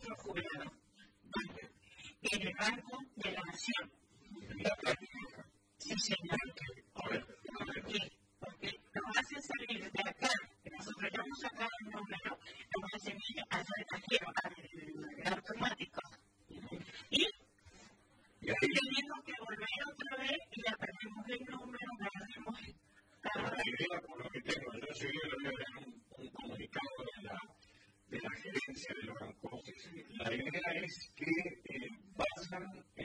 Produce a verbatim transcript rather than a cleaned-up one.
nuestros jubilados. ¿Dónde? En el Banco de la Nación. La práctica. Sí, señor. A ver, ¿Por qué? Porque nos hacen salir de acá, que nosotros ya hemos sacado el número, nos hacen ir hacer cajero al automático. Y y ahí tenemos que volver otra vez y ya perdemos el número, perdemos. la idea, por lo que tengo, yo seguí lo de un, un comunicado de la, de la gerencia del banco. La idea es que eh, vayan